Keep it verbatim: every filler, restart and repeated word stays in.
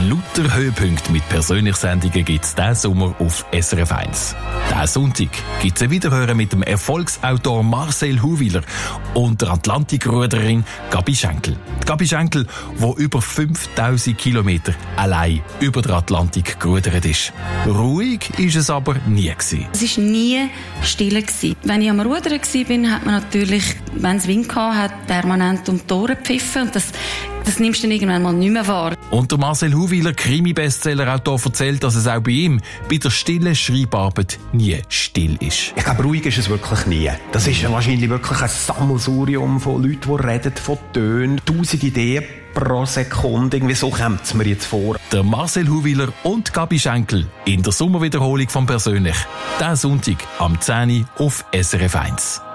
Lauter Höhepunkte mit Persönlichsendungen gibt es diesen Sommer auf S R F eins. Diesen Sonntag gibt es ein Wiederhören mit dem Erfolgsautor Marcel Huwiler und der Atlantikruderin Gabi Schenkel. Gabi Schenkel, die über fünftausend Kilometer allein über den Atlantik gerudert ist. Ruhig ist es aber nie gewesen. Es war nie still gewesen. Wenn ich am Rudern war, hat man natürlich, wenn es Wind hatte, hat permanent um die Ohren gepfiffen. Und das, das nimmst du dann irgendwann mal nicht mehr wahr. Und der Marcel Huwiler, Krimi-Bestseller-Autor, erzählt, dass es auch bei ihm bei der stillen Schreibarbeit nie still ist. Ich glaube, ruhig ist es wirklich nie. Das ist wahrscheinlich wirklich ein Sammelsurium von Leuten, die reden, von Tönen, tausend Ideen pro Sekunde. Irgendwie so kommt es mir jetzt vor. Der Marcel Huwiler und Gabi Schenkel in der Sommerwiederholung von «Persönlich». Diesen Sonntag am zehn Uhr auf S R F eins.